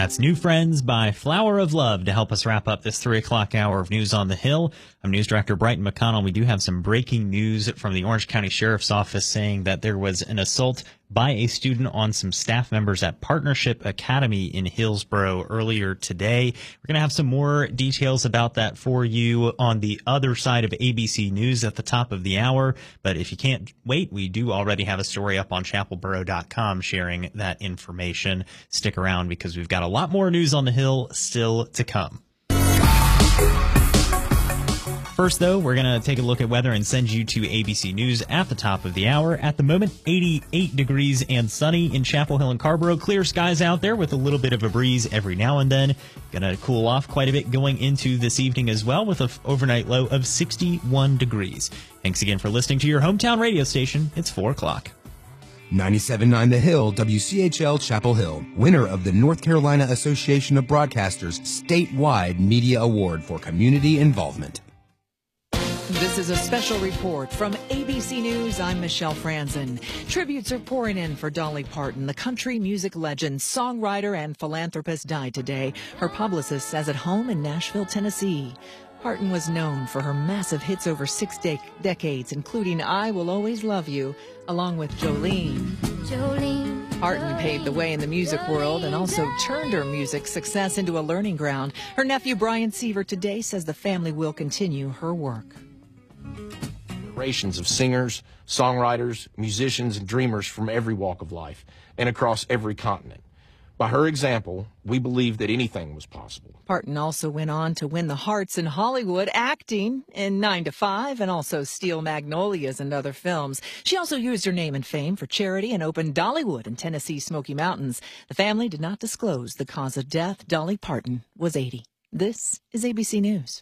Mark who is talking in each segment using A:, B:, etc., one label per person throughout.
A: That's New Friends by Flower of Love to help us wrap up this 3 o'clock hour of News on the Hill. I'm News Director Brighton McConnell. We do have some breaking news from the Orange County Sheriff's Office saying that there was an assault by a student on some staff members at Partnership Academy in Hillsborough earlier today. We're going to have some more details about that for you on the other side of ABC News at the top of the hour. But if you can't wait, we do already have a story up on chapelboro.com sharing that information. Stick around because we've got a lot more news on the Hill still to come. First, though, we're going to take a look at weather and send you to ABC News at the top of the hour. At the moment, 88 degrees and sunny in Chapel Hill and Carrboro. Clear skies out there with a little bit of a breeze every now and then. Going to cool off quite a bit going into this evening as well with an overnight low of 61 degrees. Thanks again for listening to your hometown radio station. It's 4 o'clock.
B: 97.9 The Hill, WCHL Chapel Hill, winner of the North Carolina Association of Broadcasters statewide media award for community involvement.
C: This is a special report from ABC News. I'm Michelle Franzen. Tributes are pouring in for Dolly Parton. The country music legend, songwriter, and philanthropist died today. Her publicist says at home in Nashville, Tennessee. Parton was known for her massive hits over 6 decades, including I Will Always Love You, along with Jolene. Parton paved the way in the music world and also turned her music success into a learning ground. Her nephew, Brian Seaver, today says the family will continue her work.
D: Generations of singers, songwriters, musicians, and dreamers from every walk of life and across every continent. By her example, we believe that anything was possible.
C: Parton also went on to win the hearts in Hollywood, acting in 9 to 5 and also Steel Magnolias and other films. She also used her name and fame for charity and opened Dollywood in Tennessee's Smoky Mountains. The family did not disclose the cause of death. Dolly Parton was 80. This is ABC News.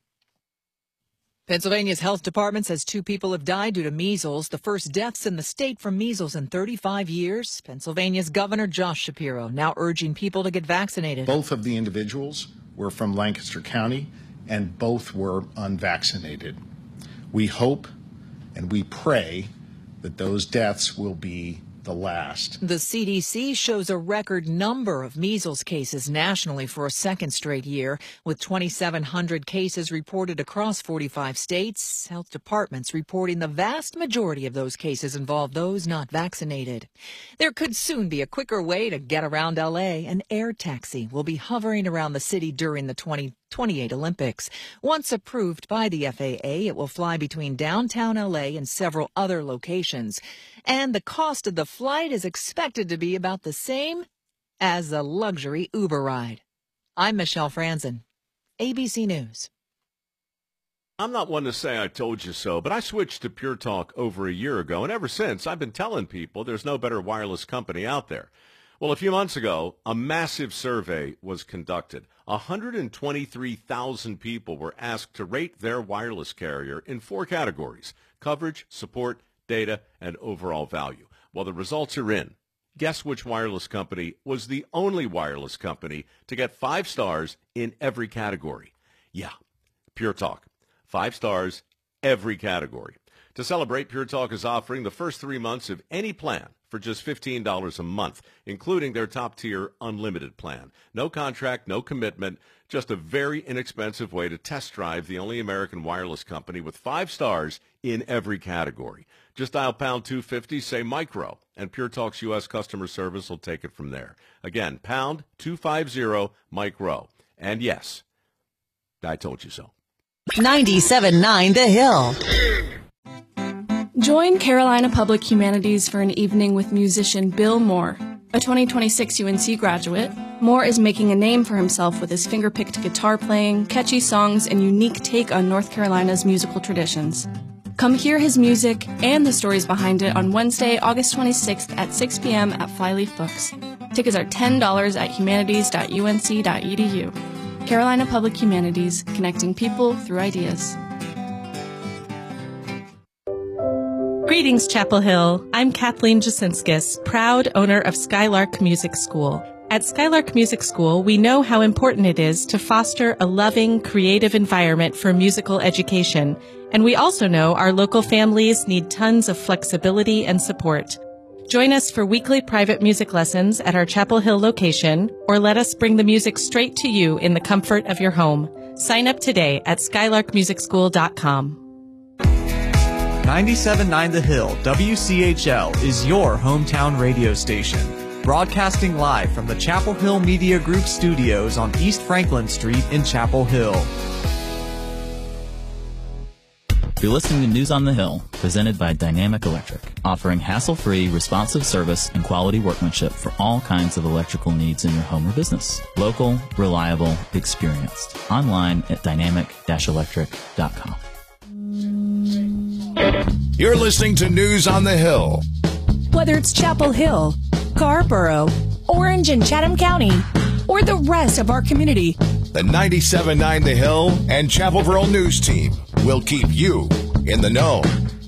C: Pennsylvania's health department says 2 people have died due to measles, the first deaths in the state from measles in 35 years. Pennsylvania's Governor Josh Shapiro now urging people to get vaccinated.
E: Both of the individuals were from Lancaster County, and both were unvaccinated. We hope and we pray that those deaths will be the last.
C: The CDC shows a record number of measles cases nationally for a second straight year, with 2,700 cases reported across 45 states. Health departments reporting the vast majority of those cases involve those not vaccinated. There could soon be a quicker way to get around L.A. An air taxi will be hovering around the city during the 2028 Olympics. Once approved by the FAA, it will fly between downtown L.A. and several other locations. And the cost of the flight is expected to be about the same as a luxury Uber ride. I'm Michelle Franzen, ABC News.
F: I'm not one to say I told you so, but I switched to Pure Talk over a year ago, and ever since I've been telling people there's no better wireless company out there. Well, a few months ago, a massive survey was conducted. 123,000 people were asked to rate their wireless carrier in 4 categories: coverage, support, data, and overall value. Well, the results are in. Guess which wireless company was the only wireless company to get 5 stars in every category? Yeah, Pure Talk. 5 stars, every category. To celebrate, Pure Talk is offering the first 3 months of any plan for just $15 a month, including their top-tier unlimited plan. No contract, no commitment, just a very inexpensive way to test drive the only American wireless company with 5 stars in every category. Just dial pound 250, say micro, and Pure Talk's U.S. customer service will take it from there. Again, pound 250 micro. And yes, I told you so.
C: 97.9 The Hill.
G: Join Carolina Public Humanities for an evening with musician Bill Moore. A 2026 UNC graduate, Moore is making a name for himself with his finger-picked guitar playing, catchy songs, and unique take on North Carolina's musical traditions. Come hear his music and the stories behind it on Wednesday, August 26th at 6 p.m. at Flyleaf Books. Tickets are $10 at humanities.unc.edu. Carolina Public Humanities, connecting people through ideas.
H: Greetings, Chapel Hill. I'm Kathleen Jasinskis, proud owner of Skylark Music School. At Skylark Music School, we know how important it is to foster a loving, creative environment for musical education, and we also know our local families need tons of flexibility and support. Join us for weekly private music lessons at our Chapel Hill location, or let us bring the music straight to you in the comfort of your home. Sign up today at skylarkmusicschool.com.
I: 97.9 The Hill, WCHL, is your hometown radio station. Broadcasting live from the Chapel Hill Media Group studios on East Franklin Street in Chapel Hill.
J: You're listening to News on the Hill, presented by Dynamic Electric, offering hassle-free, responsive service and quality workmanship for all kinds of electrical needs in your home or business. Local, reliable, experienced. Online at dynamic-electric.com.
K: You're listening to News on the Hill.
L: Whether it's Chapel Hill, Carrboro, Orange and Chatham County, or the rest of our community,
K: the 97.9 The Hill and Chapelboro News Team will keep you in the know.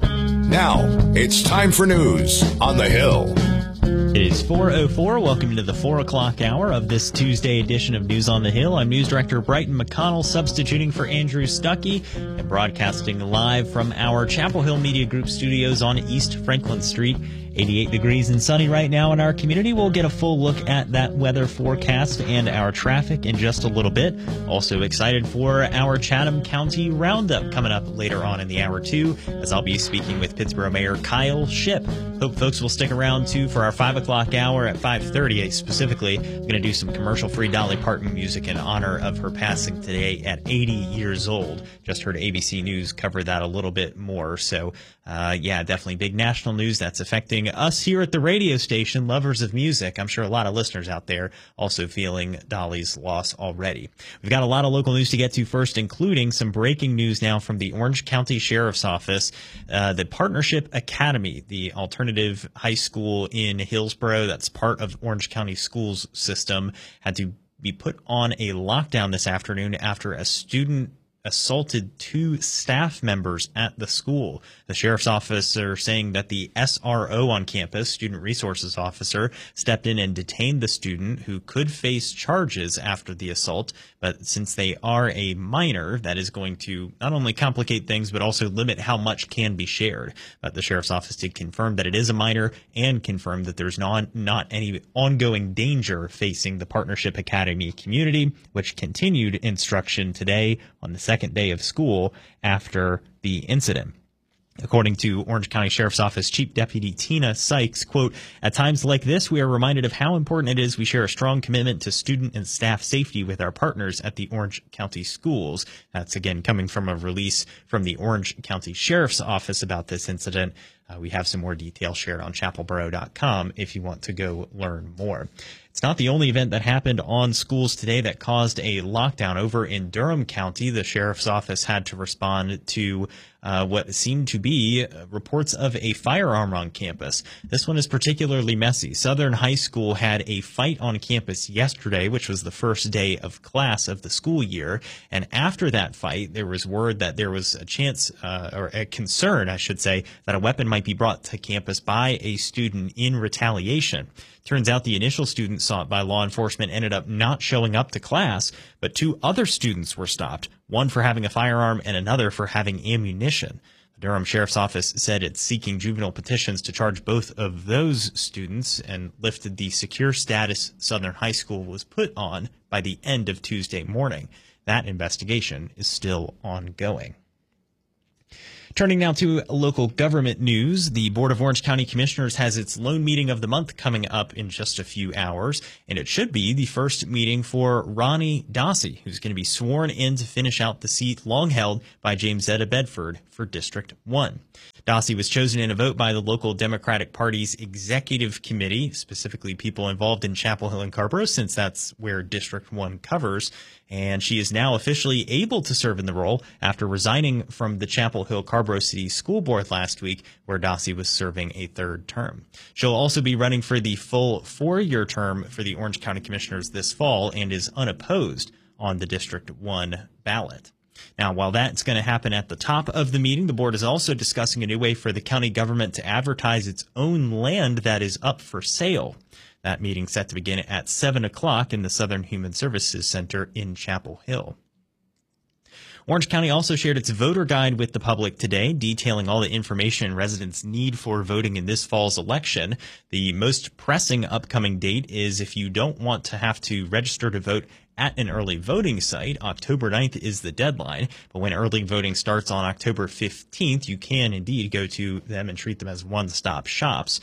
K: Now, it's time for News on the Hill.
A: It is 4:04. Welcome to the 4 o'clock hour of this Tuesday edition of News on the Hill. I'm News Director Brighton McConnell, substituting for Andrew Stuckey and broadcasting live from our Chapel Hill Media Group studios on East Franklin Street. 88 degrees and sunny right now in our community. We'll get a full look at that weather forecast and our traffic in just a little bit. Also excited for our Chatham County Roundup coming up later on in the hour, too, as I'll be speaking with Pittsboro Mayor Kyle Shipp. Hope folks will stick around, too, for our 5 o'clock hour at 5:30 specifically. I'm going to do some commercial-free Dolly Parton music in honor of her passing today at 80 years old. Just heard ABC News cover that a little bit more. So, yeah, definitely big national news that's affecting us here at the radio station, lovers of music. I'm sure a lot of listeners out there also feeling Dolly's loss already. We've got a lot of local news to get to first, including some breaking news now from the Orange County Sheriff's Office. The Partnership Academy, the alternative high school in Hillsboro that's part of Orange County Schools system, had to be put on a lockdown this afternoon after a student assaulted 2 staff members at the school. The sheriff's officer saying that the SRO on campus, student resources officer, stepped in and detained the student, who could face charges after the assault. But since they are a minor, that is going to not only complicate things, but also limit how much can be shared. But the sheriff's office did confirm that it is a minor and confirmed that there's not any ongoing danger facing the Partnership Academy community, which continued instruction today on the second day of school after the incident. According to Orange County Sheriff's Office Chief Deputy Tina Sykes, quote, "At times like this, we are reminded of how important it is we share a strong commitment to student and staff safety with our partners at the Orange County Schools." That's, again, coming from a release from the Orange County Sheriff's Office about this incident. We have some more details shared on chapelboro.com if you want to go learn more. It's not the only event that happened on schools today that caused a lockdown. Over in Durham County, the sheriff's office had to respond to what seemed to be reports of a firearm on campus. This one is particularly messy. Southern High School had a fight on campus yesterday, which was the first day of class of the school year. And after that fight, there was word that there was a chance, or a concern, I should say, that a weapon might be brought to campus by a student in retaliation. Turns out the initial student sought by law enforcement ended up not showing up to class, but 2 other students were stopped, one for having a firearm and another for having ammunition. The Durham Sheriff's Office said it's seeking juvenile petitions to charge both of those students and lifted the secure status Southern High School was put on by the end of Tuesday morning. That investigation is still ongoing. Turning now to local government news, the Board of Orange County Commissioners has its lone meeting of the month coming up in just a few hours, and it should be the first meeting for Ronnie Dossi, who's going to be sworn in to finish out the seat long held by James Zetta Bedford for District 1. Dossi was chosen in a vote by the local Democratic Party's executive committee, specifically people involved in Chapel Hill and Carrboro, since that's where District 1 covers, and she is now officially able to serve in the role after resigning from the Chapel Hill Carrboro City School Board last week, where Dossi was serving a 3rd term. She'll also be running for the full 4-year term for the Orange County Commissioners this fall and is unopposed on the District 1 ballot. Now, while that's going to happen at the top of the meeting, the board is also discussing a new way for the county government to advertise its own land that is up for sale. That meeting set to begin at 7 o'clock in the Southern Human Services Center in Chapel Hill. Orange County also shared its voter guide with the public today, detailing all the information residents need for voting in this fall's election. The most pressing upcoming date is if you don't want to have to register to vote at an early voting site. October 9th is the deadline, but when early voting starts on October 15th, you can indeed go to them and treat them as one-stop shops.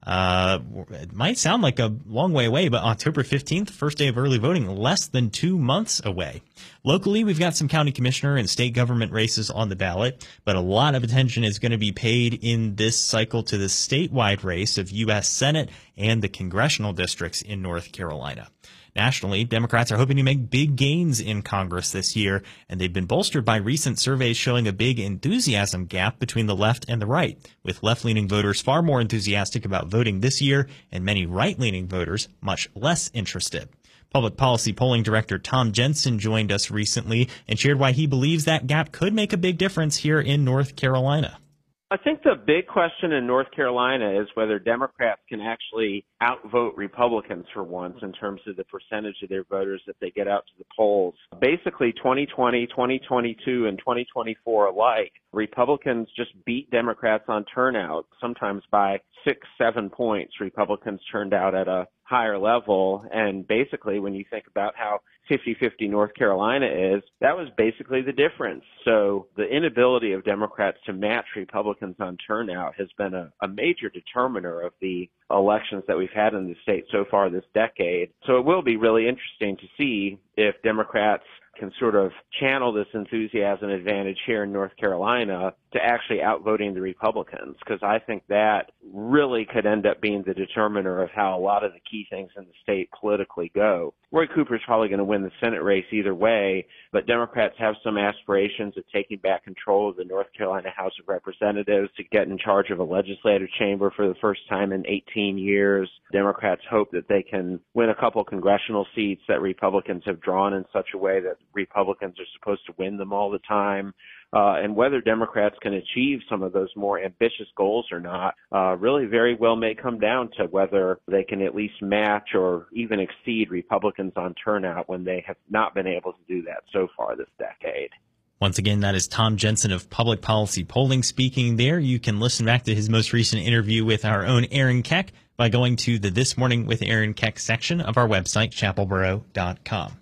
A: It might sound like a long way away, but October 15th, first day of early voting, less than 2 months away. Locally, we've got some county commissioner and state government races on the ballot, but a lot of attention is going to be paid in this cycle to the statewide race of U.S. Senate and the congressional districts in North Carolina. Nationally, Democrats are hoping to make big gains in Congress this year, and they've been bolstered by recent surveys showing a big enthusiasm gap between the left and the right, with left-leaning voters far more enthusiastic about voting this year and many right-leaning voters much less interested. Public policy polling director Tom Jensen joined us recently and shared why he believes that gap could make a big difference here in North Carolina.
M: I think the big question in North Carolina is whether Democrats can actually outvote Republicans for once in terms of the percentage of their voters that they get out to the polls. Basically, 2020, 2022, and 2024 alike, Republicans just beat Democrats on turnout, sometimes by 6-7 points. Republicans turned out at a higher level, and basically when you think about how 50-50 North Carolina is, that was basically the difference. So the inability of Democrats to match Republicans on turnout has been a major determiner of the elections that we've had in the state so far this decade. So it will be really interesting to see if Democrats can sort of channel this enthusiasm advantage here in North Carolina to actually outvoting the Republicans, because I think that really could end up being the determiner of how a lot of the key things in the state politically go. Roy Cooper is probably going to win the Senate race either way, but Democrats have some aspirations of taking back control of the North Carolina House of Representatives, to get in charge of a legislative chamber for the first time in 18 years. Democrats hope that they can win a couple congressional seats that Republicans have drawn in such a way that Republicans are supposed to win them all the time. And whether Democrats can achieve some of those more ambitious goals or not really very well may come down to whether they can at least match or even exceed Republicans on turnout, when they have not been able to do that so far this decade.
A: Once again, that is Tom Jensen of Public Policy Polling speaking there. You can listen back to his most recent interview with our own Aaron Keck by going to the This Morning with Aaron Keck section of our website, chapelboro.com.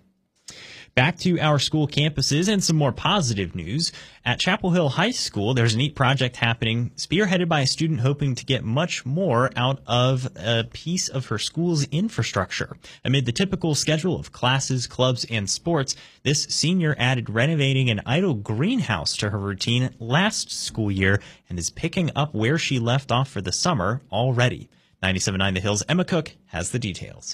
A: Back to our school campuses and some more positive news. At Chapel Hill High School, there's a neat project happening, spearheaded by a student hoping to get much more out of a piece of her school's infrastructure. Amid the typical schedule of classes, clubs, and sports, this senior added renovating an idle greenhouse to her routine last school year and is picking up where she left off for the summer already. 97.9 The Hill's Emma Cook has the details.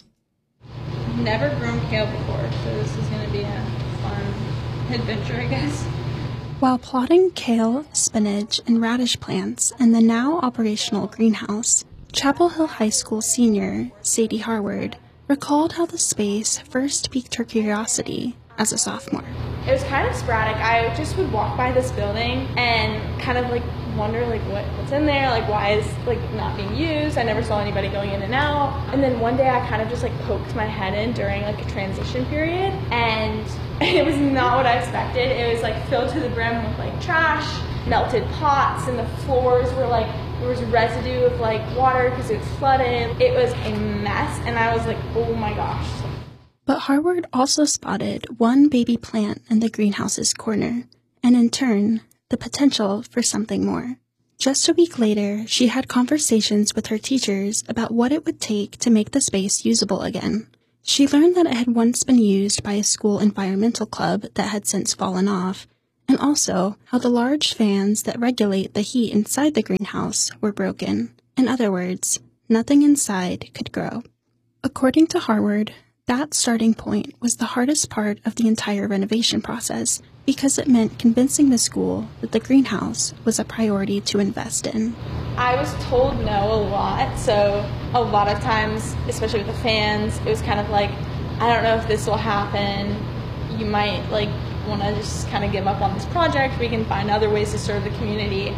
N: Never grown kale before, so this is going to be a fun adventure, I guess.
O: While plotting kale, spinach, and radish plants in the now operational greenhouse, Chapel Hill High School senior Sadie Harward recalled how the space first piqued her curiosity as a sophomore.
N: It was kind of sporadic. I just would walk by this building and kind of wonder what's in there, why is not being used. I never saw anybody going in and out. And then one day I kind of just poked my head in during a transition period, and it was not what I expected. It was filled to the brim with trash, melted pots, and the floors were there was residue of water because it was flooded. It was a mess, and I was oh my gosh.
O: But Harward also spotted one baby plant in the greenhouse's corner, and in turn, the potential for something more. Just a week later, she had conversations with her teachers about what it would take to make the space usable again. She learned that it had once been used by a school environmental club that had since fallen off, and also how the large fans that regulate the heat inside the greenhouse were broken. In other words, nothing inside could grow. According to Harward, that starting point was the hardest part of the entire renovation process, because it meant convincing the school that the greenhouse was a priority to invest in.
N: I was told no a lot, so a lot of times, especially with the fans, it was kind of I don't know if this will happen. You might want to just kind of give up on this project. We can find other ways to serve the community.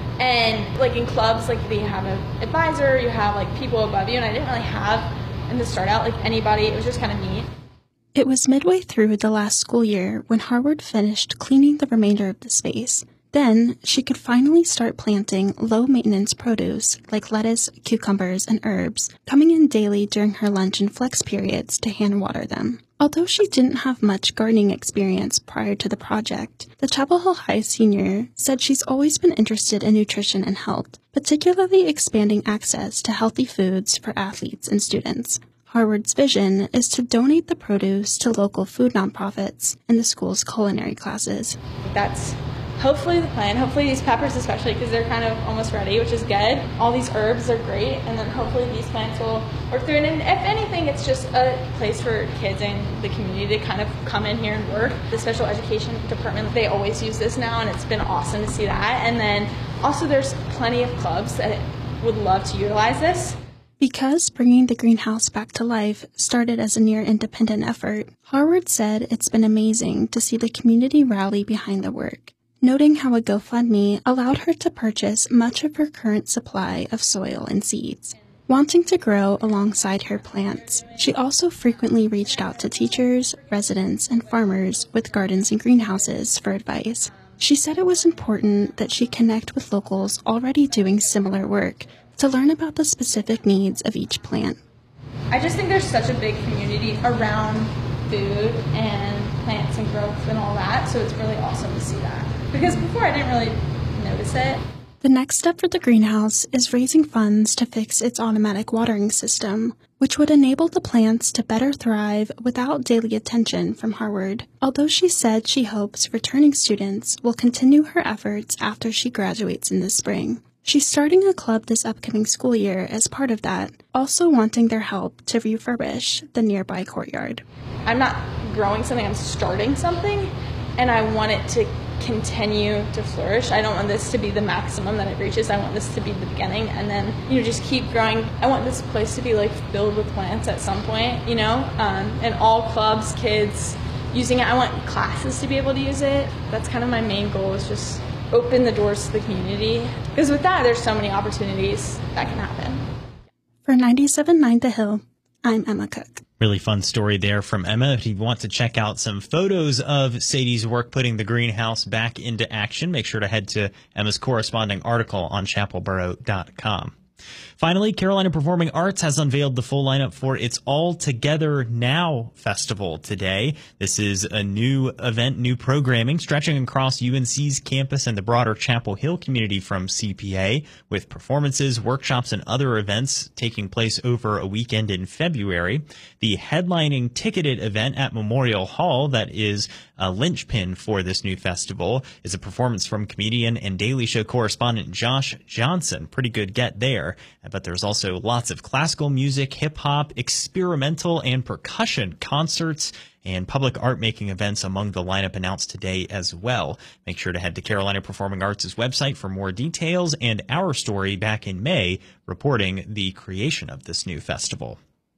N: And in clubs, you have an advisor, you have people above you, and I didn't really have, and to start out, anybody. It was just kind of neat.
O: It was midway through the last school year when Harward finished cleaning the remainder of the space. Then she could finally start planting low-maintenance produce like lettuce, cucumbers, and herbs, coming in daily during her lunch and flex periods to hand water them. Although she didn't have much gardening experience prior to the project, the Chapel Hill High senior said she's always been interested in nutrition and health, particularly expanding access to healthy foods for athletes and students. Harward's vision is to donate the produce to local food nonprofits in the school's culinary classes.
N: That's hopefully the plan. Hopefully these peppers especially, because they're kind of almost ready, which is good. All these herbs are great, and then hopefully these plants will work through. And if anything, it's just a place for kids in the community to kind of come in here and work. The special education department, they always use this now, and it's been awesome to see that. And then also there's plenty of clubs that would love to utilize this.
O: Because bringing the greenhouse back to life started as a near-independent effort, Harward said it's been amazing to see the community rally behind the work, noting how a GoFundMe allowed her to purchase much of her current supply of soil and seeds. Wanting to grow alongside her plants, she also frequently reached out to teachers, residents, and farmers with gardens and greenhouses for advice. She said it was important that she connect with locals already doing similar work to learn about the specific needs of each plant.
N: I just think there's such a big community around food and plants and growth and all that, so it's really awesome to see that. Because before I didn't really notice it.
O: The next step for the greenhouse is raising funds to fix its automatic watering system, which would enable the plants to better thrive without daily attention from Harward. Although she said she hopes returning students will continue her efforts after she graduates in the spring. She's starting a club this upcoming school year as part of that, also wanting their help to refurbish the nearby courtyard.
N: I'm not growing something, I'm starting something, and I want it to continue to flourish. I don't want this to be the maximum that it reaches. I want this to be the beginning, and then, just keep growing. I want this place to be filled with plants at some point, and all clubs, kids using it. I want classes to be able to use it. That's kind of my main goal, is just open the doors to the community, because with that there's so many opportunities that can happen.
O: For 97.9 The Hill, I'm Emma Cook.
A: Really fun story there from Emma. If you want to check out some photos of Sadie's work putting the greenhouse back into action, make sure to head to Emma's corresponding article on chapelboro.com. Finally, Carolina Performing Arts has unveiled the full lineup for its All Together Now festival today. This is a new event, new programming stretching across UNC's campus and the broader Chapel Hill community from CPA, with performances, workshops, and other events taking place over a weekend in February. The headlining ticketed event at Memorial Hall, that is a linchpin for this new festival, is a performance from comedian and Daily Show correspondent Josh Johnson. Pretty good get there. But there's also lots of classical music, hip-hop, experimental, and percussion concerts and public art-making events among the lineup announced today as well. Make sure to head to Carolina Performing Arts' website for more details and our story back in May reporting the creation of this new festival.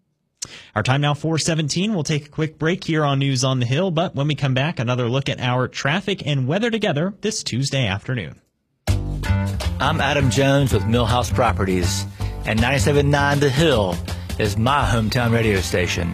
A: Our time now 4:17. We'll take a quick break here on News on the Hill, but when we come back, another look at our traffic and weather together this Tuesday afternoon.
P: I'm Adam Jones with Millhouse Properties, and 97.9 The Hill is my hometown radio station.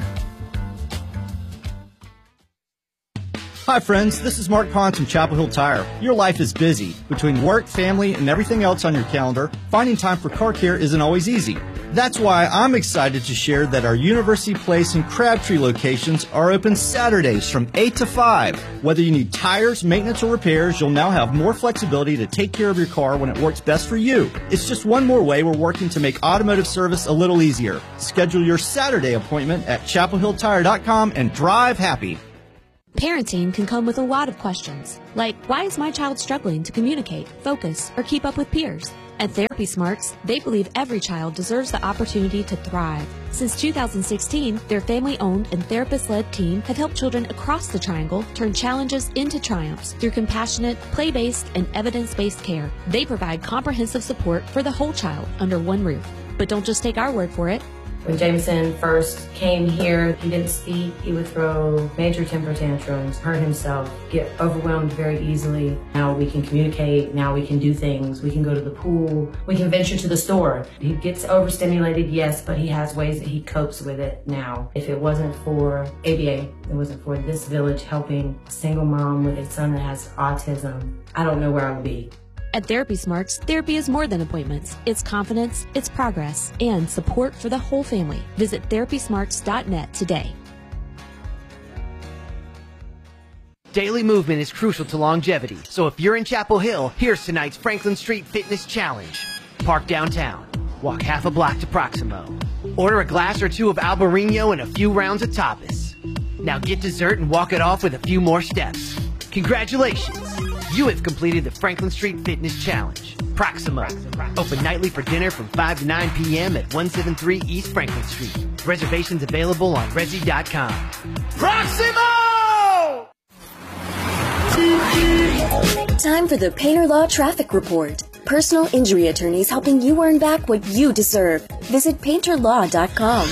Q: Hi friends, this is Mark Pons from Chapel Hill Tire. Your life is busy. Between work, family, and everything else on your calendar, finding time for car care isn't always easy. That's why I'm excited to share that our University Place and Crabtree locations are open Saturdays from 8 to 5. Whether you need tires, maintenance, or repairs, you'll now have more flexibility to take care of your car when it works best for you. It's just one more way we're working to make automotive service a little easier. Schedule your Saturday appointment at chapelhilltire.com and drive happy.
R: Parenting can come with a lot of questions, like why is my child struggling to communicate, focus, or keep up with peers? At Therapy Smarts, they believe every child deserves the opportunity to thrive. Since 2016, their family-owned and therapist-led team have helped children across the triangle turn challenges into triumphs through compassionate, play-based, and evidence-based care. They provide comprehensive support for the whole child under one roof. But don't just take our word for it.
S: When Jameson first came here, he didn't speak. He would throw major temper tantrums, hurt himself, get overwhelmed very easily. Now we can communicate. Now we can do things. We can go to the pool. We can venture to the store. He gets overstimulated, yes, but he has ways that he copes with it now. If it wasn't for ABA, it wasn't for this village helping a single mom with a son that has autism, I don't know where I would be.
R: At Therapy Smarts, therapy is more than appointments. It's confidence, it's progress, and support for the whole family. Visit therapysmarts.net today.
T: Daily movement is crucial to longevity, so if you're in Chapel Hill, here's tonight's Franklin Street Fitness Challenge. Park downtown, walk half a block to Proximo, order a glass or two of Albarino and a few rounds of tapas. Now get dessert and walk it off with a few more steps. Congratulations! You have completed the Franklin Street Fitness Challenge. Proximo. Open nightly for dinner from 5 to 9 p.m. at 173 East Franklin Street. Reservations available on Resi.com. Proximo!
U: Time for the Painter Law Traffic Report. Personal injury attorneys helping you earn back what you deserve. Visit painterlaw.com.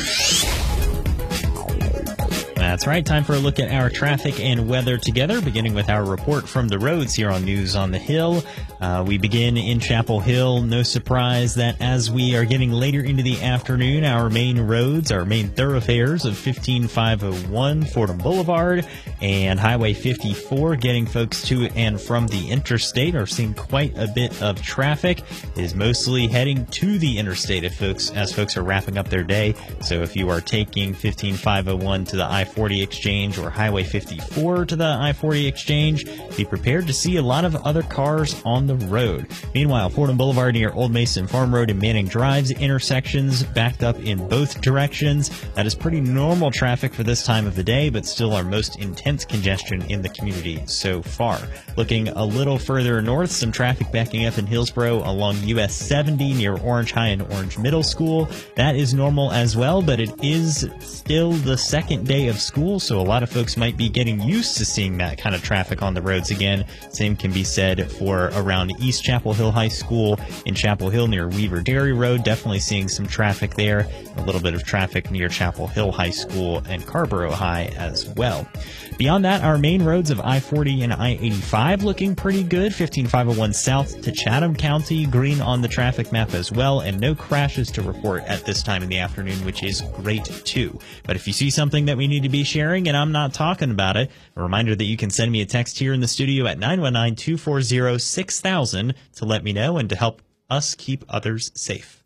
A: That's right. Time for a look at our traffic and weather together, beginning with our report from the roads here on News on the Hill. We begin in Chapel Hill. No surprise that as we are getting later into the afternoon, our main roads, our main thoroughfares of 15501 Fordham Boulevard and Highway 54 getting folks to and from the interstate are seeing quite a bit of traffic. It is mostly heading to the interstate as folks are wrapping up their day. So if you are taking 15501 to the I-40 exchange or Highway 54 to the I-40 exchange, be prepared to see a lot of other cars on the road. Meanwhile, Fordham Boulevard near Old Mason Farm Road and Manning Drive's intersections backed up in both directions. That is pretty normal traffic for this time of the day, but still our most intense congestion in the community so far. Looking a little further north, some traffic backing up in Hillsborough along US 70 near Orange High and Orange Middle School. That is normal as well, but it is still the second day of school, so a lot of folks might be getting used to seeing that kind of traffic on the roads again. Same can be said for around East Chapel Hill High School in Chapel Hill near Weaver Dairy Road. Definitely seeing some traffic there. A little bit of traffic near Chapel Hill High School and Carborough High as well. Beyond that, our main roads of I-40 and I-85 looking pretty good. 15501 south to Chatham County, green on the traffic map as well, and no crashes to report at this time in the afternoon, which is great too. But if you see something that we need to be sharing and I'm not talking about it, a reminder that you can send me a text here in the studio at 919-240-6000 to let me know and to help us keep others safe.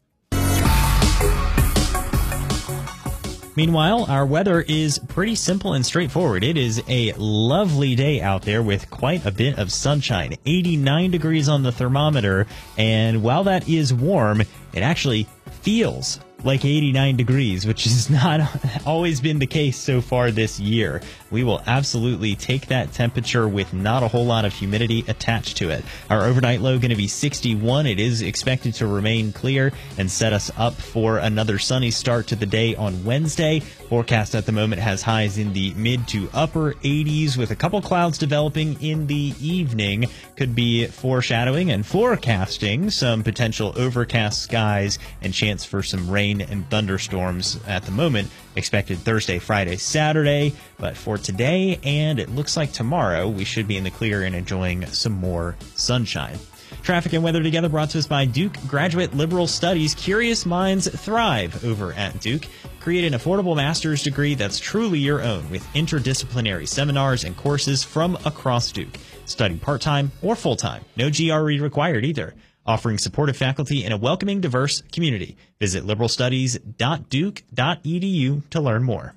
A: Meanwhile, our weather is pretty simple and straightforward. It is a lovely day out there with quite a bit of sunshine. 89 degrees on the thermometer, and while that is warm, it actually feels like 89 degrees, which has not always been the case so far this year. We will absolutely take that temperature with not a whole lot of humidity attached to it. Our overnight low going to be 61. It is expected to remain clear and set us up for another sunny start to the day on Wednesday. Forecast at the moment has highs in the mid to upper 80s with a couple clouds developing in the evening. Could be foreshadowing and forecasting some potential overcast skies and chance for some rain and thunderstorms at the moment. Expected Thursday, Friday, Saturday. But for today and it looks like tomorrow, we should be in the clear and enjoying some more sunshine. Traffic and weather together brought to us by Duke Graduate Liberal Studies. Curious minds thrive over at Duke. Create an affordable master's degree that's truly your own with interdisciplinary seminars and courses from across Duke. Study part-time or full-time. No GRE required either. Offering supportive faculty in a welcoming, diverse community. Visit liberalstudies.duke.edu to learn more.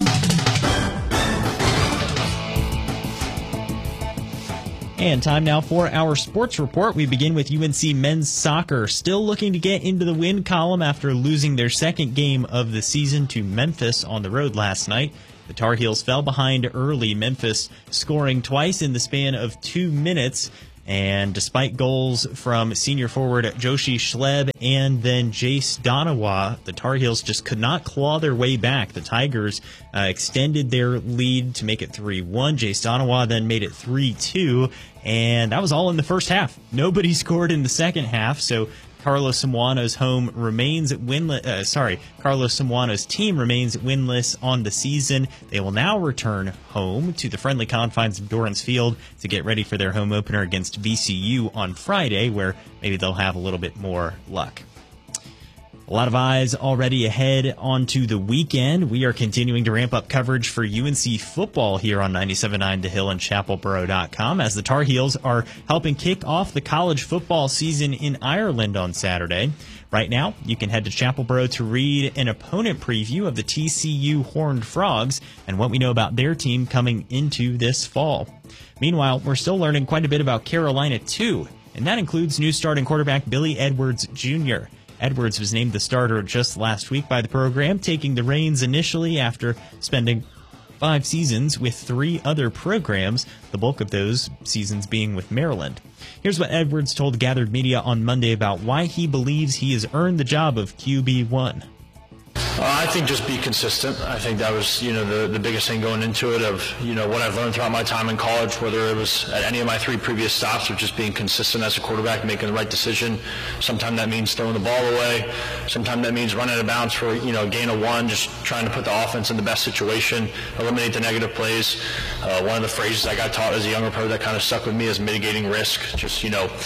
A: And time now for our sports report. We begin with UNC men's soccer, still looking to get into the win column after losing their second game of the season to Memphis on the road last night. The Tar Heels fell behind early, Memphis scoring twice in the span of 2 minutes. And despite goals from senior forward Joshi Schleb and then Jace Donawa, the Tar Heels just could not claw their way back. The Tigers extended their lead to make it 3-1. Jace Donawa then made it 3-2. And that was all in the first half. Nobody scored in the second half, so Carlos Zamorano's Carlos Zamorano's team remains winless on the season. They will now return home to the friendly confines of Dorrance Field to get ready for their home opener against VCU on Friday, where maybe they'll have a little bit more luck. A lot of eyes already ahead onto the weekend. We are continuing to ramp up coverage for UNC football here on 97.9 The Hill and ChapelBorough.com as the Tar Heels are helping kick off the college football season in Ireland on Saturday. Right now, you can head to Chapel Borough to read an opponent preview of the TCU Horned Frogs and what we know about their team coming into this fall. Meanwhile, we're still learning quite a bit about Carolina, too, and that includes new starting quarterback Billy Edwards Jr. Edwards was named the starter just last week by the program, taking the reins initially after spending 5 seasons with 3 other programs, the bulk of those seasons being with Maryland. Here's what Edwards told Gathered Media on Monday about why he believes he has earned the job of QB1.
B: I think just be consistent. I think that was, the biggest thing going into it of, what I've learned throughout my time in college, whether it was at any of my 3 previous stops, of just being consistent as a quarterback, making the right decision. Sometimes that means throwing the ball away. Sometimes that means running out of bounds for, a gain of 1, just trying to put the offense in the best situation, eliminate the negative plays. One of the phrases I got taught as a younger pro that kind of stuck with me is mitigating risk. Just,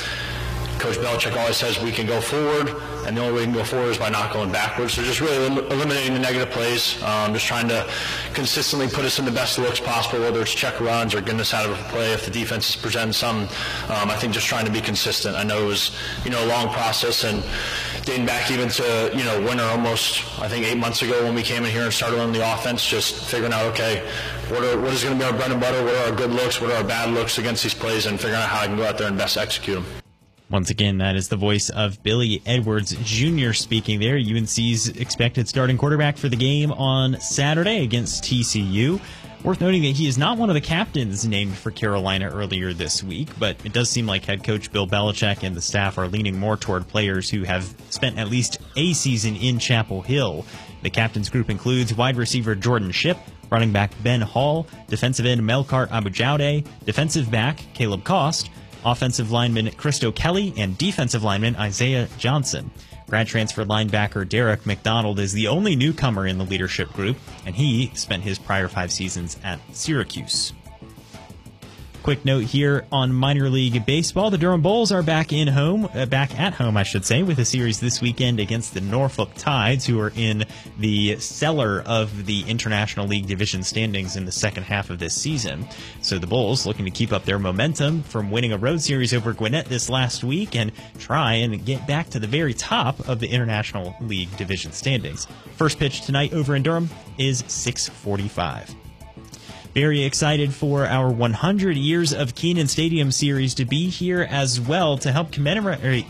B: Coach Belichick always says we can go forward, and the only way we can go forward is by not going backwards. So just really eliminating the negative plays, just trying to consistently put us in the best looks possible, whether it's check runs or getting us out of a play if the defense is presenting some. I think just trying to be consistent. I know it was, a long process, and dating back even to, winter almost, I think 8 months ago when we came in here and started on the offense, just figuring out, okay, what is going to be our bread and butter, what are our good looks, what are our bad looks against these plays, and figuring out how I can go out there and best execute them.
A: Once again, that is the voice of Billy Edwards Jr. speaking there, UNC's expected starting quarterback for the game on Saturday against TCU. Worth noting that he is not one of the captains named for Carolina earlier this week, but it does seem like head coach Bill Belichick and the staff are leaning more toward players who have spent at least a season in Chapel Hill. The captains group includes wide receiver Jordan Shipp, running back Ben Hall, defensive end Melkart Abujaude, defensive back Caleb Cost, offensive lineman Christo Kelly, and defensive lineman Isaiah Johnson. Grad transfer linebacker Derek McDonald is the only newcomer in the leadership group, and he spent his prior 5 seasons at Syracuse. Quick note here on minor league baseball. The Durham Bulls are back at home, with a series this weekend against the Norfolk Tides, who are in the cellar of the International League division standings in the second half of this season. So the Bulls looking to keep up their momentum from winning a road series over Gwinnett this last week and try and get back to the very top of the International League division standings. First pitch tonight over in Durham is 6:45. Very excited for our 100 Years of Kenan Stadium series to be here as well to help commemorate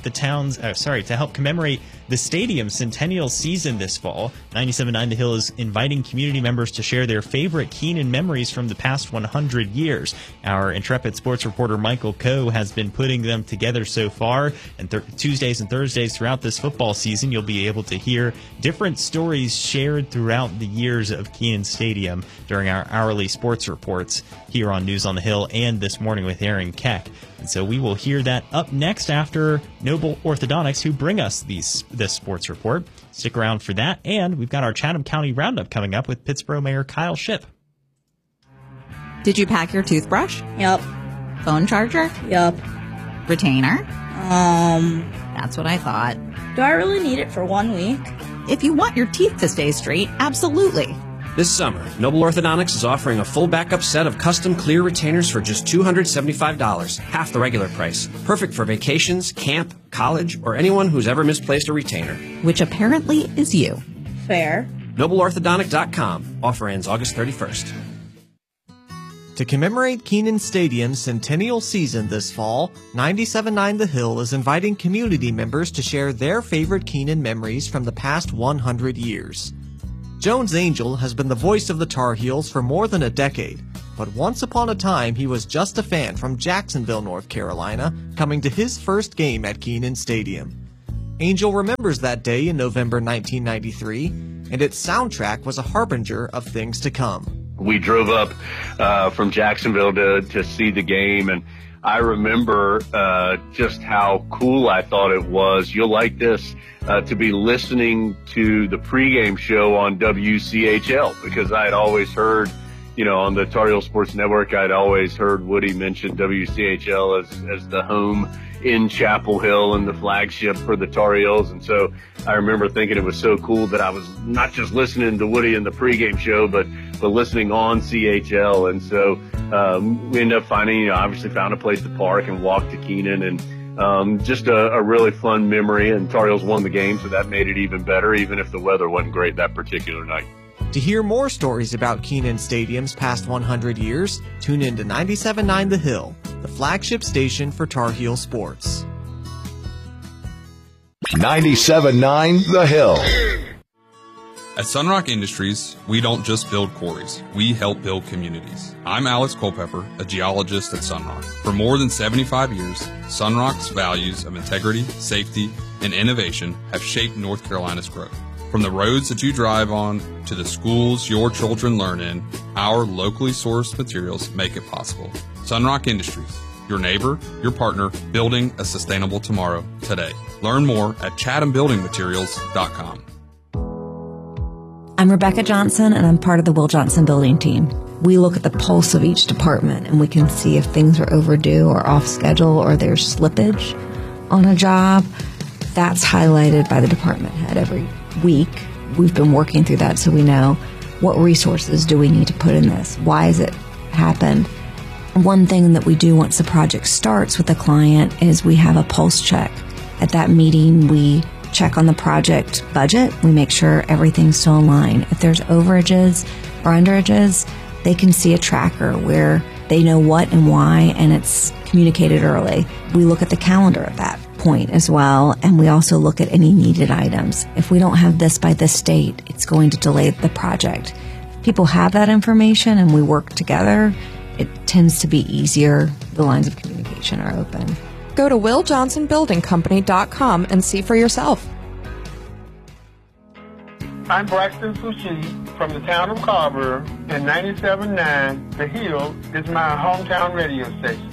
A: the stadium's centennial season this fall. 97.9 The Hill is inviting community members to share their favorite Kenan memories from the past 100 years. Our intrepid sports reporter Michael Coe has been putting them together so far, and Tuesdays and Thursdays throughout this football season, you'll be able to hear different stories shared throughout the years of Kenan Stadium during our hourly sports reports here on News on the Hill and This Morning with Aaron Keck. And so we will hear that up next after Noble Orthodontics, who bring us this sports report. Stick around for that, and we've got our Chatham County Roundup coming up with Pittsboro Mayor Kyle Shipp.
V: Did you pack your toothbrush?
W: Yep.
V: Phone charger?
W: Yep.
V: Retainer? That's what I thought.
W: Do I really need it for 1 week?
V: If you want your teeth to stay straight, absolutely.
X: This summer, Noble Orthodontics is offering a full backup set of custom clear retainers for just $275, half the regular price. Perfect for vacations, camp, college, or anyone who's ever misplaced a retainer.
V: Which apparently is you.
W: Fair.
X: NobleOrthodontic.com. Offer ends August 31st.
I: To commemorate Kenan Stadium's centennial season this fall, 97.9 The Hill is inviting community members to share their favorite Kenan memories from the past 100 years. Jones Angel has been the voice of the Tar Heels for more than a decade, but once upon a time he was just a fan from Jacksonville, North Carolina, coming to his first game at Kenan Stadium. Angel remembers that day in November 1993, and its soundtrack was a harbinger of things to come.
Y: We drove up from Jacksonville to see the game, and
C: I remember just how cool I thought it was. You'll like this, to be listening to the pregame show on WCHL, because I had always heard, on the Tar Heel Sports Network, I'd always heard Woody mention WCHL as the home in Chapel Hill and the flagship for the Tar Heels. And so I remember thinking it was so cool that I was not just listening to Woody in the pregame show, but listening on CHL. And so we ended up finding, obviously found a place to park and walk to Kenan, and just a really fun memory. And Tar Heels won the game, so that made it even better, even if the weather wasn't great that particular night.
I: To hear more stories about Kenan Stadium's past 100 years, tune in to 97.9 The Hill, the flagship station for Tar Heel sports.
K: 97.9 The Hill.
D: At Sunrock Industries, we don't just build quarries, we help build communities. I'm Alex Culpepper, a geologist at Sunrock. For more than 75 years, Sunrock's values of integrity, safety, and innovation have shaped North Carolina's growth. From the roads that you drive on to the schools your children learn in, our locally sourced materials make it possible. Sunrock Industries, your neighbor, your partner, building a sustainable tomorrow today. Learn more at chathambuildingmaterials.com.
E: I'm Rebecca Johnson, and I'm part of the Will Johnson building team. We look at the pulse of each department, and we can see if things are overdue or off schedule or there's slippage on a job. That's highlighted by the department head every week. We've been working through that so we know what resources do we need to put in this. Why has it happened? One thing that we do once the project starts with the client is we have a pulse check. At that meeting, we check on the project budget. We make sure everything's still in line. If there's overages or underages, they can see a tracker where they know what and why, and it's communicated early. We look at the calendar at that point as well, and we also look at any needed items. If we don't have this by this date, it's going to delay the project. If people have that information and we work together, it tends to be easier. The lines of communication are open.
F: Go to WillJohnsonBuildingCompany.com and see for yourself.
Y: I'm Braxton Sushi from the town of Carver, and 97.9 The Hill is my hometown radio station.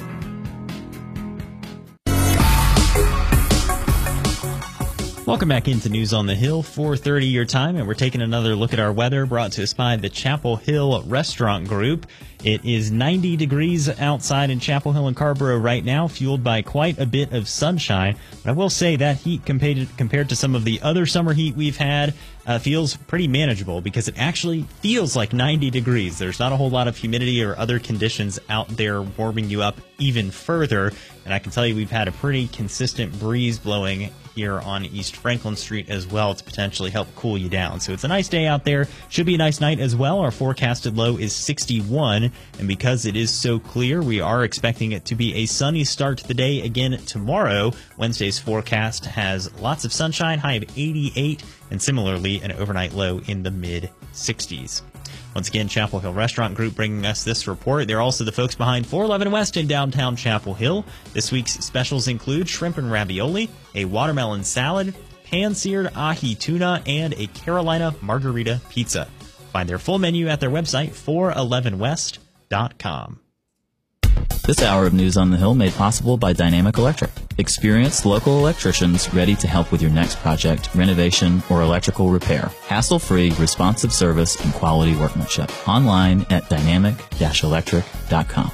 A: Welcome back into News on the Hill, 4:30 your time, and we're taking another look at our weather brought to us by the Chapel Hill Restaurant Group. It is 90 degrees outside in Chapel Hill and Carborough right now, fueled by quite a bit of sunshine. But I will say that heat compared to some of the other summer heat we've had feels pretty manageable, because it actually feels like 90 degrees. There's not a whole lot of humidity or other conditions out there warming you up even further. And I can tell you we've had a pretty consistent breeze blowing here on East Franklin Street as well to potentially help cool you down. So it's a nice day out there. Should be a nice night as well. Our forecasted low is 61, and because it is so clear, we are expecting it to be a sunny start to the day again tomorrow. Wednesday's forecast has lots of sunshine, high of 88, and similarly an overnight low in the mid-60s. Once again, Chapel Hill Restaurant Group bringing us this report. They're also the folks behind 411 West in downtown Chapel Hill. This week's specials include shrimp and ravioli, a watermelon salad, pan-seared ahi tuna, and a Carolina margarita pizza. Find their full menu at their website, 411west.com.
J: This hour of News on the Hill made possible by Dynamic Electric. Experienced local electricians ready to help with your next project, renovation, or electrical repair. Hassle-free, responsive service and quality workmanship. Online at dynamic-electric.com.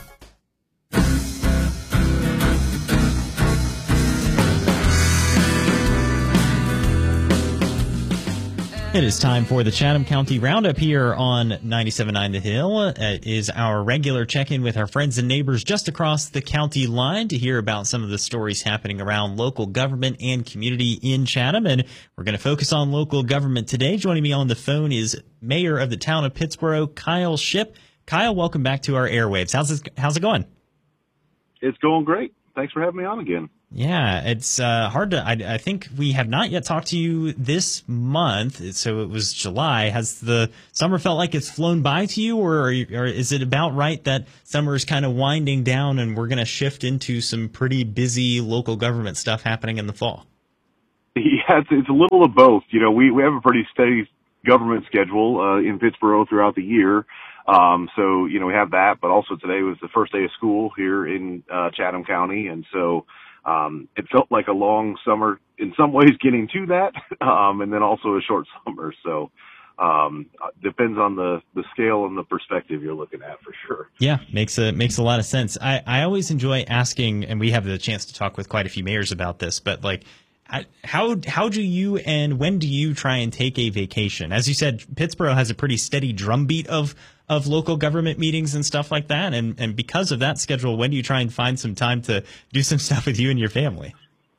A: It is time for the Chatham County Roundup here on 97.9 The Hill. It is our regular check-in with our friends and neighbors just across the county line to hear about some of the stories happening around local government and community in Chatham. And we're going to focus on local government today. Joining me on the phone is Mayor of the town of Pittsboro, Kyle Shipp. Kyle, welcome back to our airwaves. How's it going?
Z: It's going great. Thanks for having me on again.
A: Yeah, it's hard to. I think we have not yet talked to you this month, so it was July. Has the summer felt like it's flown by to you, or is it about right that summer is kind of winding down and we're going to shift into some pretty busy local government stuff happening in the fall?
Z: Yeah, it's a little of both. You know, we have a pretty steady government schedule in Pittsboro throughout the year. So, we have that, but also today was the first day of school here in Chatham County. And so it felt like a long summer in some ways getting to that, and then also a short summer. So depends on the scale and the perspective you're looking at for sure.
A: Yeah, makes a lot of sense. I always enjoy asking, and we have the chance to talk with quite a few mayors about this, but like, how do you and when do you try and take a vacation? As you said, Pittsboro has a pretty steady drumbeat of local government meetings and stuff like that. And because of that schedule, when do you try and find some time to do some stuff with you and your family?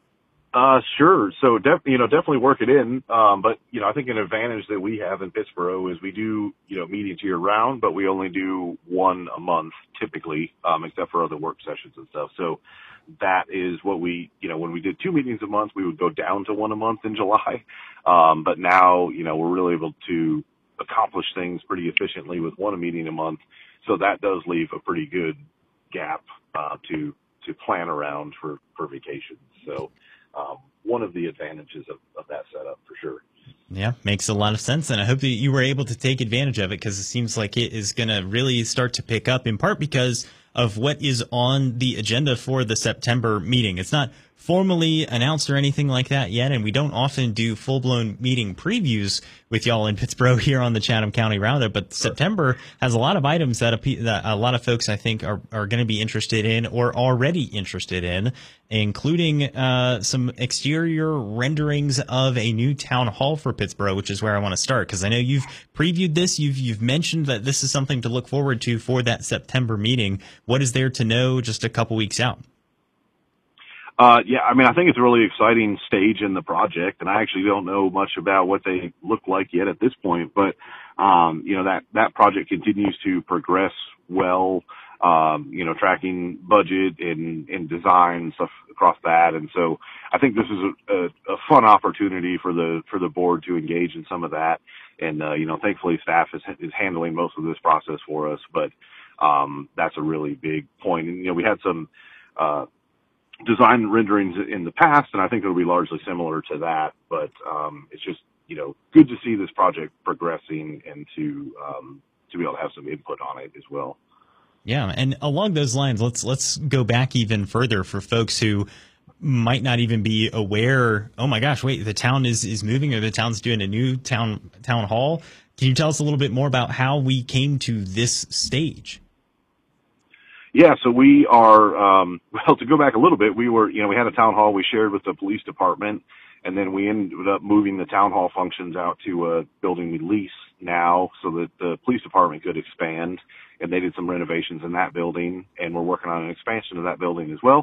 Z: Sure. So, definitely work it in. But, I think an advantage that we have in Pittsboro is we do, meetings year round, but we only do one a month typically, except for other work sessions and stuff. So that is what we, when we did 2 meetings a month, we would go down to 1 a month in July. But now, we're really able to accomplish things pretty efficiently with 1 meeting a month. So that does leave a pretty good gap, to plan around for vacations. So, one of the advantages of that setup for sure.
A: Yeah, makes a lot of sense. And I hope that you were able to take advantage of it, because it seems like it is going to really start to pick up, in part because of what is on the agenda for the September meeting. It's not formally announced or anything like that yet, and we don't often do full-blown meeting previews with y'all in Pittsboro here on the Chatham County Roundup, but September has a lot of items that a lot of folks, I think, are going to be interested in or already interested in, including some exterior renderings of a new town hall for Pittsboro, which is where I want to start, because I know you've previewed this. You've mentioned that this is something to look forward to for that September meeting. What is there to know just a couple weeks out?
Z: Yeah, I think it's a really exciting stage in the project, and I actually don't know much about what they look like yet at this point, but, that project continues to progress well, tracking budget and design and stuff across that. And so I think this is a fun opportunity for the board to engage in some of that. And, thankfully staff is handling most of this process for us, but, that's a really big point. And, we had some, design renderings in the past, and I think it'll be largely similar to that, but it's just good to see this project progressing and to be able to have some input on it as well.
A: Yeah, and along those lines, let's go back even further for folks who might not even be aware. Oh my gosh, wait, the town is moving, or the town's doing a new town hall. Can you tell us a little bit more about how we came to this stage?
Z: Yeah, so we are, to go back a little bit, we had a town hall we shared with the police department, and then we ended up moving the town hall functions out to a building we lease now so that the police department could expand, and they did some renovations in that building, and we're working on an expansion of that building as well.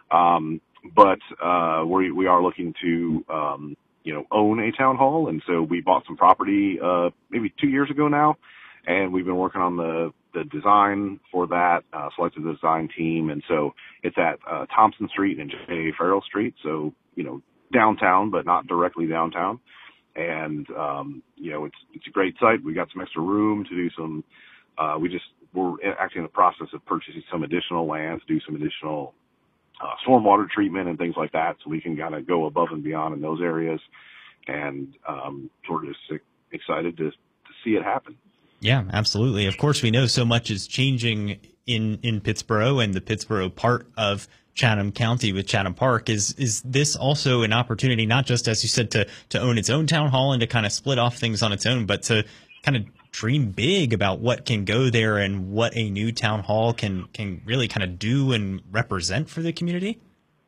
Z: But we are looking to, own a town hall, and so we bought some property, maybe 2 years ago now, and we've been working on the design for that, selected the design team. And so it's at Thompson Street and J. Farrell Street. So, downtown, but not directly downtown. And, it's a great site. We got some extra room to do some, we're actually in the process of purchasing some additional land to do some additional stormwater treatment and things like that. So we can kind of go above and beyond in those areas. And we're just excited to see it happen.
A: Yeah, absolutely. Of course, we know so much is changing in Pittsboro and the Pittsboro part of Chatham County with Chatham Park. Is this also an opportunity, not just, as you said, to own its own town hall and to kind of split off things on its own, but to kind of dream big about what can go there and what a new town hall can really kind of do and represent for the community?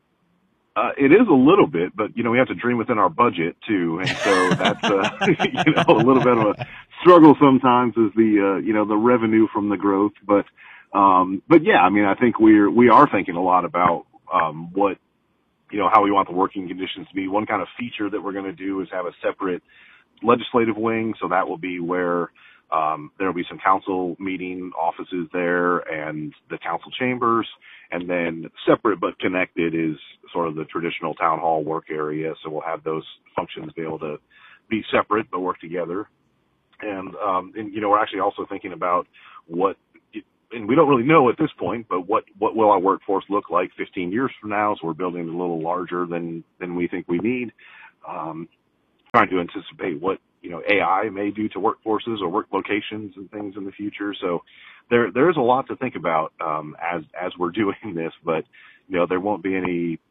Z: It is a little bit, but, we have to dream within our budget too. And so that's, a little bit of a struggle sometimes is the revenue from the growth. But yeah, I think we are thinking a lot about, what, how we want the working conditions to be. One kind of feature that we're going to do is have a separate legislative wing. So that will be where, there'll be some council meeting offices there and the council chambers, and then separate but connected is sort of the traditional town hall work area. So we'll have those functions be able to be separate but work together. And we're actually also thinking about and we don't really know at this point, but what will our workforce look like 15 years from now? So we're building a little larger than we think we need. Trying to anticipate what AI may do to workforces or work locations and things in the future. So there's a lot to think about as we're doing this, but there won't be any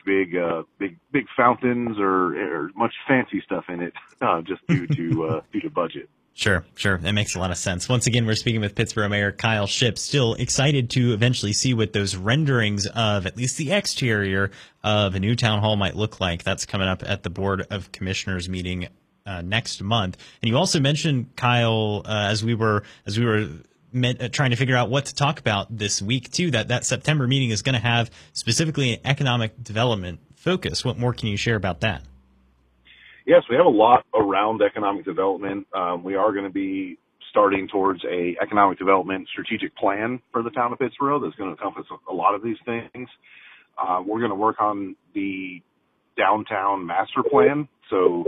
Z: big fountains or much fancy stuff in it just due to budget.
A: Sure. That makes a lot of sense. Once again, we're speaking with Pittsboro Mayor Kyle Shipp. Still excited to eventually see what those renderings of at least the exterior of a new town hall might look like. That's coming up at the Board of Commissioners meeting next month. And you also mentioned, Kyle, as we were trying to figure out what to talk about this week too, that September meeting is going to have specifically an economic development focus. What more can you share about that?
Z: Yes, we have a lot around economic development. We are going to be starting towards a economic development strategic plan for the town of Pittsboro that's going to encompass a lot of these things. We're going to work on the downtown master plan. So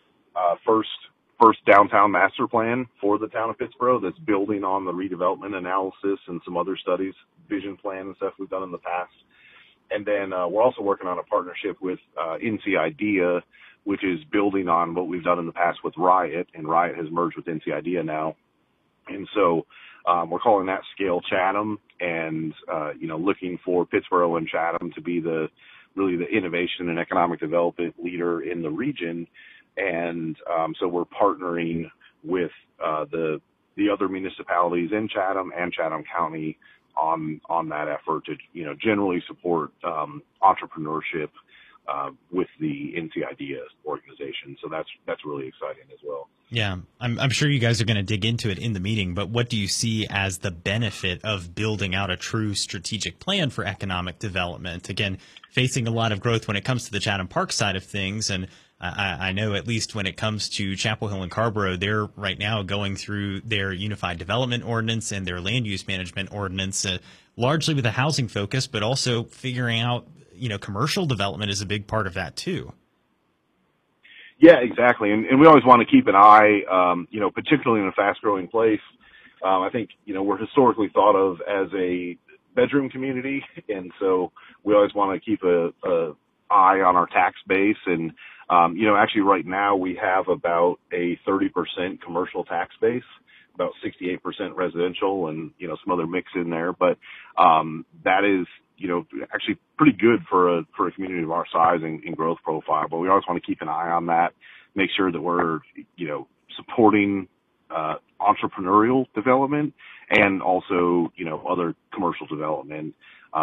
Z: first downtown master plan for the town of Pittsboro that's building on the redevelopment analysis and some other studies, vision plan and stuff we've done in the past. And then we're also working on a partnership with NC IDEA, which is building on what we've done in the past with Riot, and Riot has merged with NC IDEA now. And so we're calling that Scale Chatham, and looking for Pittsboro and Chatham to be really the innovation and economic development leader in the region. And so we're partnering with the other municipalities in Chatham and Chatham County on that effort to generally support entrepreneurship with the NC IDEA organization. So that's really exciting as well.
A: Yeah, I'm sure you guys are going to dig into it in the meeting, but what do you see as the benefit of building out a true strategic plan for economic development? Again, facing a lot of growth when it comes to the Chatham Park side of things, and I know at least when it comes to Chapel Hill and Carrboro, they're right now going through their Unified Development Ordinance and their Land Use Management Ordinance, largely with a housing focus, but also figuring out, commercial development is a big part of that too.
Z: Yeah, exactly. And we always want to keep an eye, particularly in a fast-growing place. I think, we're historically thought of as a bedroom community, and so we always want to keep a eye on our tax base. And, actually right now we have about a 30% commercial tax base, about 68% residential, and, some other mix in there. But that is, actually pretty good for a community of our size and growth profile. But we always want to keep an eye on that, make sure that we're, supporting entrepreneurial development and also, other commercial development,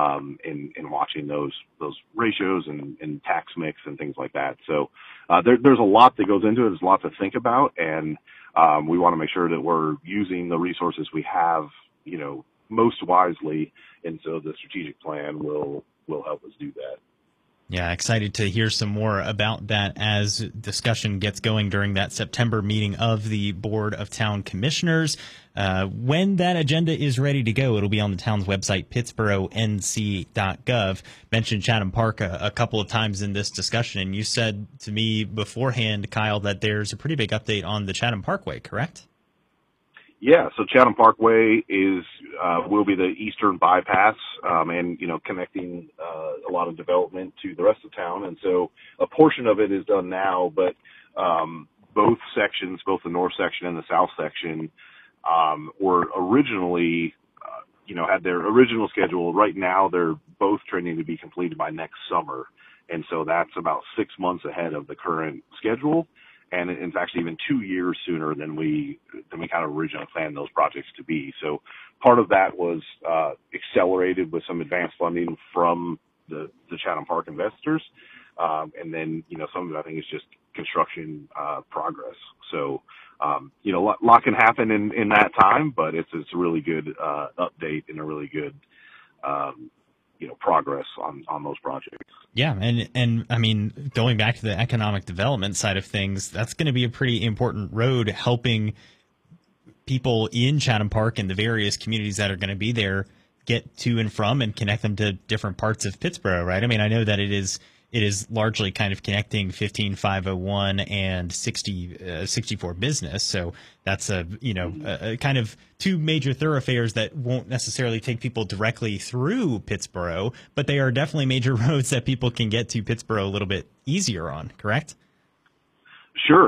Z: in watching those ratios and tax mix and things like that. So there's a lot that goes into it. There's a lot to think about, and we want to make sure that we're using the resources we have, most wisely, and so the strategic plan will help us do that.
A: Yeah, excited to hear some more about that as discussion gets going during that September meeting of the Board of Town Commissioners. When that agenda is ready to go, it'll be on the town's website, pittsboronc.gov. Mentioned Chatham Park a couple of times in this discussion, and you said to me beforehand, Kyle, that there's a pretty big update on the Chatham Parkway, correct?
Z: Yeah, so Chatham Parkway will be the eastern bypass, and connecting a lot of development to the rest of town. And so a portion of it is done now, but both sections, both the north section and the south section, were originally, had their original schedule. Right now, they're both trending to be completed by next summer, and so that's about 6 months ahead of the current schedule. And it's actually even 2 years sooner than we kind of originally planned those projects to be. So part of that was accelerated with some advanced funding from the Chatham Park investors. And then, some of it I think is just construction progress. So, a lot can happen in that time, but it's a really good update and a really good progress on those projects.
A: Yeah, and I mean, going back to the economic development side of things, that's going to be a pretty important road, helping people in Chatham Park and the various communities that are going to be there get to and from and connect them to different parts of Pittsboro, right? I mean, I know that it is largely kind of connecting 15501 and 64 business. So that's a kind of two major thoroughfares that won't necessarily take people directly through Pittsboro, but they are definitely major roads that people can get to Pittsboro a little bit easier on, correct?
Z: Sure.